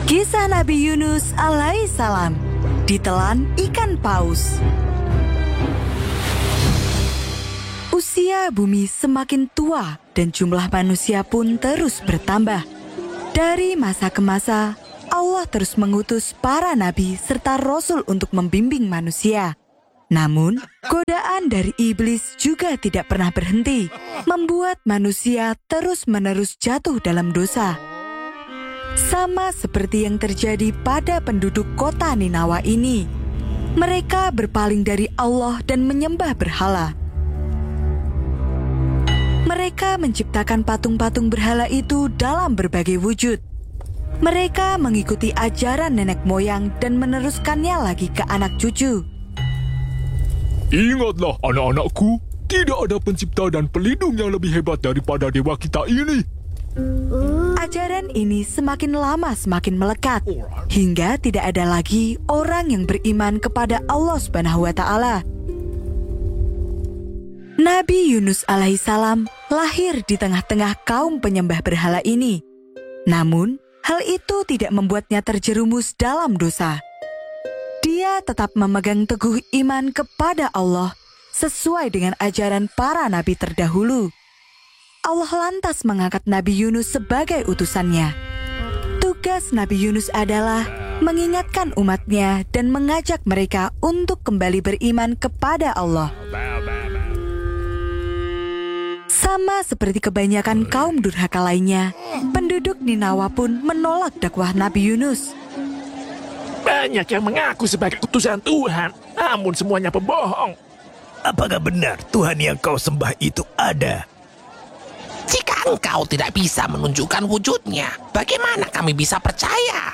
Kisah Nabi Yunus alaihissalam ditelan ikan paus. Usia bumi semakin tua dan jumlah manusia pun terus bertambah. Dari masa ke masa, Allah terus mengutus para nabi serta rasul untuk membimbing manusia. Namun, godaan dari iblis juga tidak pernah berhenti, membuat manusia terus-menerus jatuh dalam dosa. Sama seperti yang terjadi pada penduduk kota Ninawa ini, mereka berpaling dari Allah dan menyembah berhala. Mereka menciptakan patung-patung berhala itu dalam berbagai wujud. Mereka mengikuti ajaran nenek moyang dan meneruskannya lagi ke anak cucu. Ingatlah anak-anakku, tidak ada pencipta dan pelindung yang lebih hebat daripada dewa kita ini. Ajaran ini semakin lama semakin melekat, hingga tidak ada lagi orang yang beriman kepada Allah Subhanahu wa Ta'ala. Nabi Yunus alaihissalam lahir di tengah-tengah kaum penyembah berhala ini. Namun, hal itu tidak membuatnya terjerumus dalam dosa. Dia tetap memegang teguh iman kepada Allah sesuai dengan ajaran para nabi terdahulu. Allah lantas mengangkat Nabi Yunus sebagai utusannya. Tugas Nabi Yunus adalah mengingatkan umatnya dan mengajak mereka untuk kembali beriman kepada Allah. Sama seperti kebanyakan kaum durhaka lainnya, penduduk Ninawa pun menolak dakwah Nabi Yunus. Banyak yang mengaku sebagai utusan Tuhan, namun semuanya pembohong. Apakah benar Tuhan yang kau sembah itu ada? Jika engkau tidak bisa menunjukkan wujudnya, bagaimana kami bisa percaya?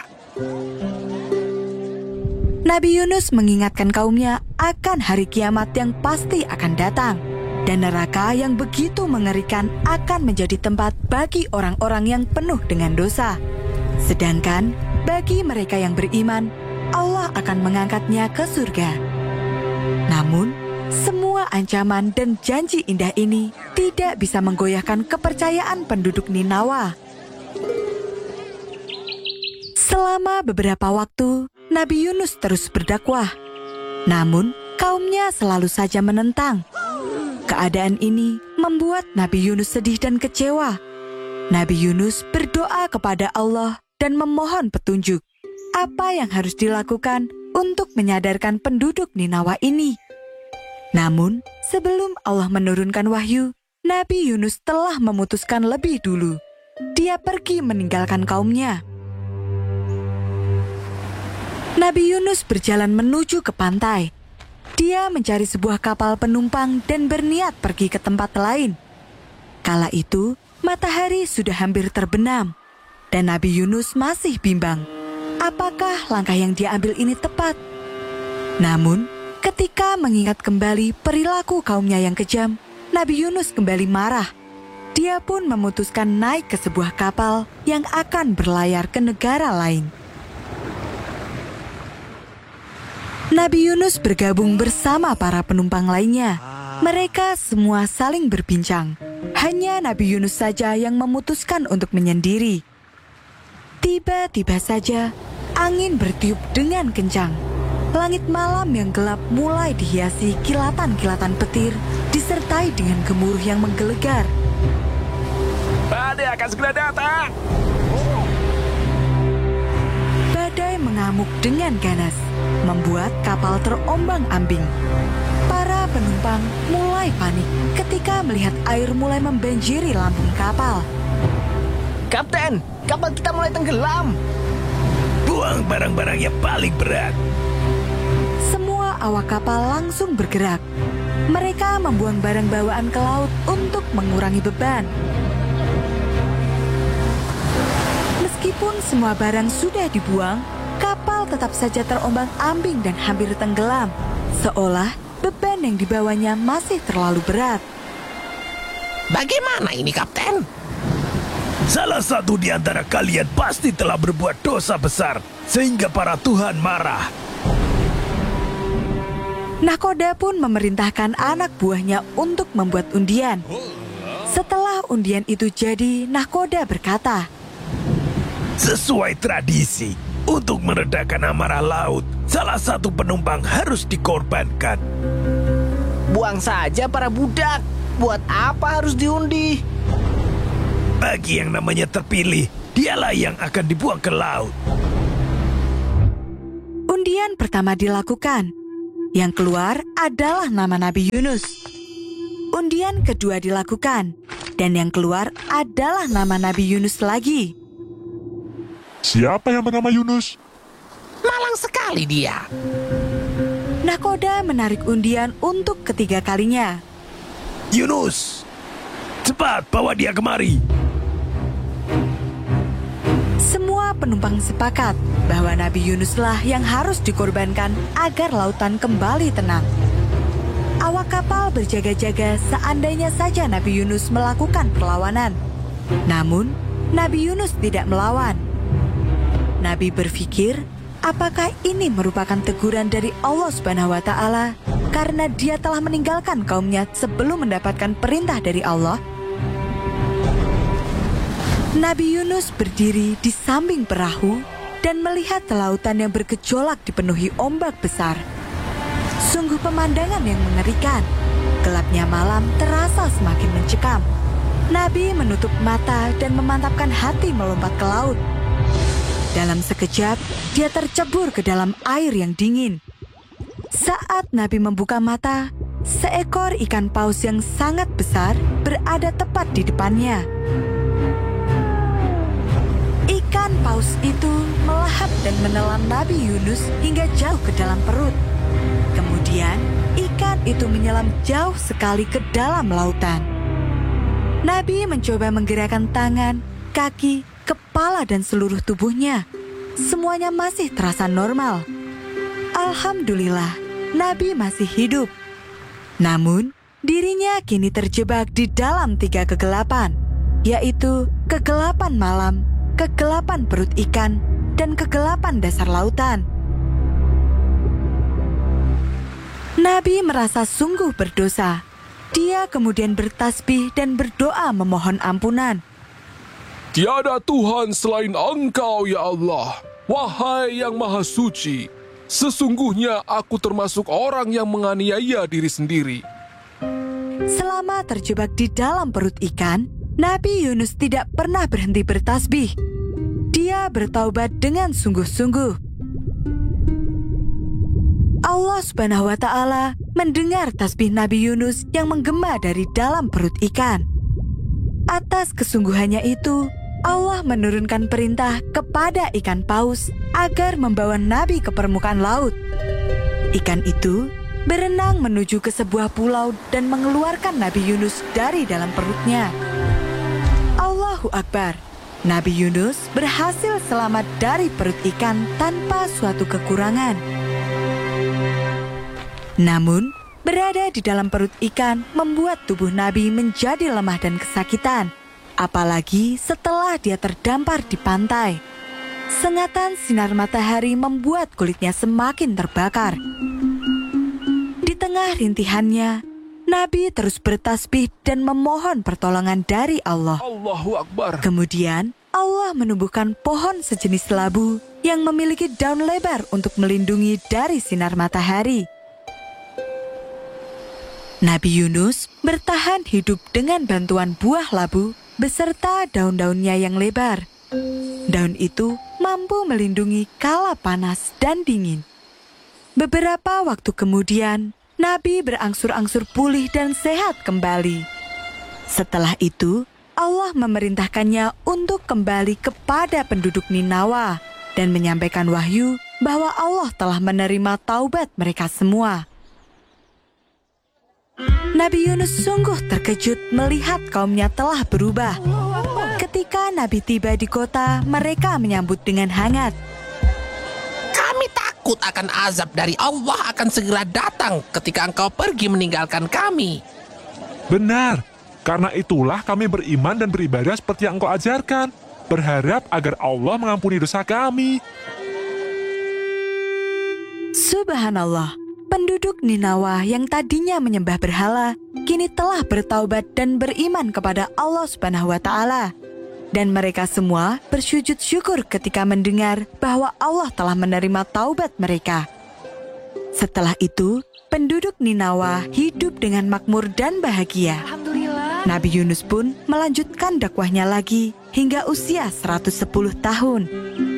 Nabi Yunus mengingatkan kaumnya akan hari kiamat yang pasti akan datang, dan neraka yang begitu mengerikan akan menjadi tempat bagi orang-orang yang penuh dengan dosa. Sedangkan bagi mereka yang beriman, Allah akan mengangkatnya ke surga. Namun, semua ancaman dan janji indah ini tidak bisa menggoyahkan kepercayaan penduduk Ninawa. Selama beberapa waktu, Nabi Yunus terus berdakwah. Namun, kaumnya selalu saja menentang. Keadaan ini membuat Nabi Yunus sedih dan kecewa. Nabi Yunus berdoa kepada Allah dan memohon petunjuk. Apa yang harus dilakukan untuk menyadarkan penduduk Ninawa ini? Namun, sebelum Allah menurunkan wahyu, Nabi Yunus telah memutuskan lebih dulu. Dia pergi meninggalkan kaumnya. Nabi Yunus berjalan menuju ke pantai. Dia mencari sebuah kapal penumpang dan berniat pergi ke tempat lain. Kala itu, matahari sudah hampir terbenam, dan Nabi Yunus masih bimbang. Apakah langkah yang dia ambil ini tepat? Namun, ketika mengingat kembali perilaku kaumnya yang kejam, Nabi Yunus kembali marah. Dia pun memutuskan naik ke sebuah kapal yang akan berlayar ke negara lain. Nabi Yunus bergabung bersama para penumpang lainnya. Mereka semua saling berbincang. Hanya Nabi Yunus saja yang memutuskan untuk menyendiri. Tiba-tiba saja, angin bertiup dengan kencang. Langit malam yang gelap mulai dihiasi kilatan-kilatan petir, disertai dengan gemuruh yang menggelegar. Badai akan segera datang. Badai mengamuk dengan ganas, membuat kapal terombang-ambing. Para penumpang mulai panik ketika melihat air mulai membanjiri lambung kapal. Kapten, kapal kita mulai tenggelam. Buang barang-barang yang paling berat. Semua awak kapal langsung bergerak. Mereka membuang barang bawaan ke laut untuk mengurangi beban. Meskipun semua barang sudah dibuang, kapal tetap saja terombang-ambing dan hampir tenggelam, seolah beban yang dibawanya masih terlalu berat. Bagaimana ini, Kapten? Salah satu di antara kalian pasti telah berbuat dosa besar, sehingga para Tuhan marah. Nahkoda pun memerintahkan anak buahnya untuk membuat undian. Setelah undian itu jadi, Nahkoda berkata, Sesuai tradisi, untuk meredakan amarah laut, salah satu penumpang harus dikorbankan. Buang saja para budak. Buat apa harus diundi? Bagi yang namanya terpilih, dialah yang akan dibuang ke laut. Undian pertama dilakukan. Yang keluar adalah nama Nabi Yunus. Undian kedua dilakukan. Dan yang keluar adalah nama Nabi Yunus lagi. Siapa yang bernama Yunus? Malang sekali dia. Nakoda menarik undian untuk ketiga kalinya. Yunus, cepat bawa dia kemari. Semua penumpang sepakat bahwa Nabi Yunuslah yang harus dikorbankan agar lautan kembali tenang. Awak kapal berjaga-jaga seandainya saja Nabi Yunus melakukan perlawanan. Namun, Nabi Yunus tidak melawan. Nabi berpikir, apakah ini merupakan teguran dari Allah Subhanahu wa Ta'ala karena dia telah meninggalkan kaumnya sebelum mendapatkan perintah dari Allah? Nabi Yunus berdiri di samping perahu dan melihat lautan yang bergejolak dipenuhi ombak besar. Sungguh pemandangan yang mengerikan. Gelapnya malam terasa semakin mencekam. Nabi menutup mata dan memantapkan hati melompat ke laut. Dalam sekejap, dia tercebur ke dalam air yang dingin. Saat Nabi membuka mata, seekor ikan paus yang sangat besar berada tepat di depannya. Ikan paus itu melahap dan menelan Nabi Yunus hingga jauh ke dalam perut. Kemudian, ikan itu menyelam jauh sekali ke dalam lautan. Nabi mencoba menggerakkan tangan, kaki, kepala dan seluruh tubuhnya. Semuanya masih terasa normal. Alhamdulillah, Nabi masih hidup. Namun, dirinya kini terjebak di dalam 3 kegelapan, yaitu kegelapan malam, kegelapan perut ikan, dan kegelapan dasar lautan. Nabi merasa sungguh berdosa. Dia kemudian bertasbih dan berdoa memohon ampunan. Tiada Tuhan selain Engkau, ya Allah. Wahai yang Maha Suci, sesungguhnya aku termasuk orang yang menganiaya diri sendiri. Selama terjebak di dalam perut ikan, Nabi Yunus tidak pernah berhenti bertasbih. Dia bertaubat dengan sungguh-sungguh. Allah Subhanahu wa Ta'ala mendengar tasbih Nabi Yunus yang menggema dari dalam perut ikan. Atas kesungguhannya itu, Allah menurunkan perintah kepada ikan paus agar membawa Nabi ke permukaan laut. Ikan itu berenang menuju ke sebuah pulau dan mengeluarkan Nabi Yunus dari dalam perutnya. Allahu Akbar. Nabi Yunus berhasil selamat dari perut ikan tanpa suatu kekurangan. Namun, berada di dalam perut ikan membuat tubuh Nabi menjadi lemah dan kesakitan. Apalagi setelah dia terdampar di pantai. Sengatan sinar matahari membuat kulitnya semakin terbakar. Di tengah rintihannya, Nabi terus bertasbih dan memohon pertolongan dari Allah. Allahu Akbar. Kemudian, Allah menumbuhkan pohon sejenis labu yang memiliki daun lebar untuk melindungi dari sinar matahari. Nabi Yunus bertahan hidup dengan bantuan buah labu beserta daun-daunnya yang lebar. Daun itu mampu melindungi kala panas dan dingin. Beberapa waktu kemudian, Nabi berangsur-angsur pulih dan sehat kembali. Setelah itu, Allah memerintahkannya untuk kembali kepada penduduk Ninawa dan menyampaikan wahyu bahwa Allah telah menerima taubat mereka semua. Nabi Yunus sungguh terkejut melihat kaumnya telah berubah. Ketika Nabi tiba di kota, mereka menyambut dengan hangat. Kami takut akan azab dari Allah akan segera datang ketika engkau pergi meninggalkan kami. Benar, karena itulah kami beriman dan beribadah seperti yang engkau ajarkan. Berharap agar Allah mengampuni dosa kami. Subhanallah. Penduduk Ninawa yang tadinya menyembah berhala, kini telah bertaubat dan beriman kepada Allah Subhanahu wa Ta'ala. Dan mereka semua bersujud syukur ketika mendengar bahwa Allah telah menerima taubat mereka. Setelah itu, penduduk Ninawa hidup dengan makmur dan bahagia. Nabi Yunus pun melanjutkan dakwahnya lagi hingga usia 110 tahun.